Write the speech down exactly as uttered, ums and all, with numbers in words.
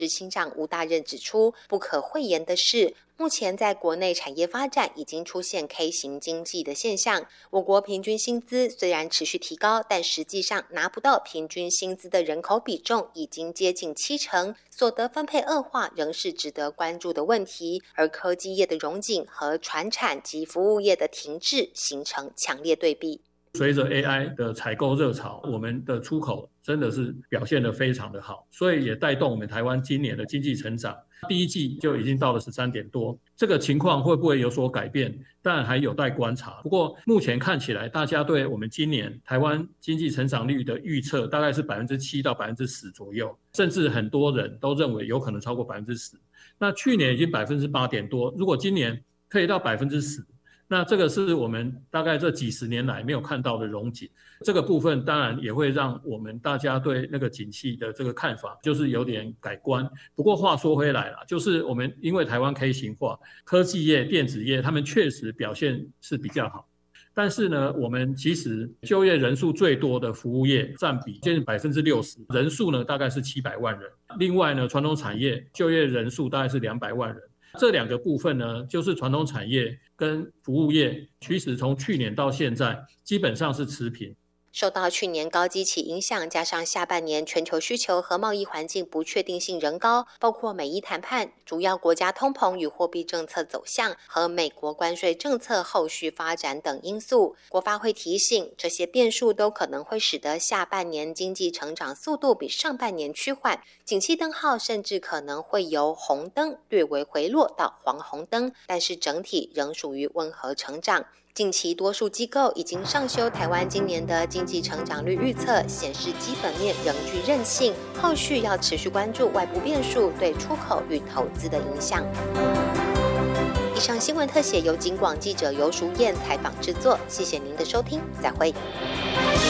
执行长吴大任指出，不可讳言的是，目前在国内产业发展已经出现 K 型经济的现象。我国平均薪资虽然持续提高，但实际上拿不到平均薪资的人口比重已经接近七成，所得分配恶化仍是值得关注的问题。而科技业的荣景和传产及服务业的停滞形成强烈对比。 随着 A I 的采购热潮，我们的出口真的是表现得非常的好，所以也带动我们台湾今年的经济成长。第一季就已经到了十三点多，这个情况会不会有所改变？当然还有待观察。不过目前看起来，大家对我们今年台湾经济成长率的预测大概是百分之七到百分之十左右，甚至很多人都认为有可能超过百分之十。那去年已经百分之八点多，如果今年可以到百分之十。那这个是我们大概这几十年来没有看到的荣景，这个部分当然也会让我们大家对那个景气的这个看法就是有点改观。不过话说回来了，就是我们因为台湾 K 型化，科技业、电子业他们确实表现是比较好，但是呢，我们其实就业人数最多的服务业占比接近百分之六十，人数呢大概是七百万人。另外呢，传统产业就业人数大概是两百万人。这两个部分呢，就是传统产业跟服务业，其实从去年到现在基本上是持平。 受到去年高基期影响，加上下半年全球需求和贸易环境不确定性仍高，包括美伊谈判、主要国家通膨与货币政策走向和美国关税政策后续发展等因素，国发会提醒，这些变数都可能会使得下半年经济成长速度比上半年趋缓，景气灯号甚至可能会由红灯略微回落到黄红灯，但是整体仍属于温和成长。近期多数机构已经上修台湾今年的经济成长率预测，显示基本面仍具韧性，后续要持续关注外部变数对出口与投资的影响。以上新闻特写由警广记者游淑燕采访制作，谢谢您的收听，再会。